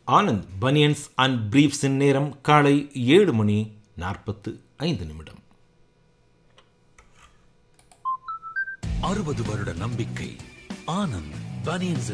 Anand banians and பிரீஃப்ஸின் நேரம் காலை 7:45. 60 வருட நம்பிக்கை. ஆனந்த் பனியன்ஸ்